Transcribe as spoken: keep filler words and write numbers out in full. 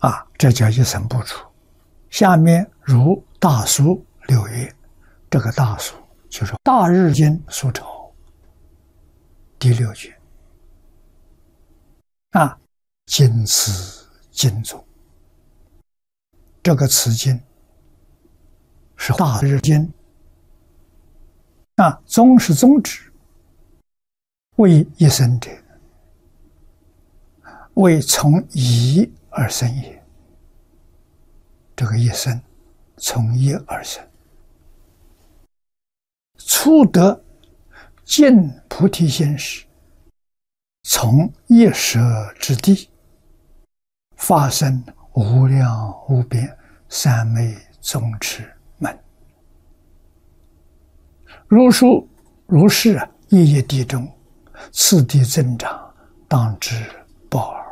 啊，这叫一生不除。下面如大俗六月，这个大俗就是大日经苏丑第六卷啊，经词经宗。这个词经是大日经啊，宗是宗旨，为一生者，为从一而生也。这个一生从一而生，初得见菩提心时，从一舍之地发生无量无边三昧宗持门。如数如是，一一地中，次第增长，当知报尔。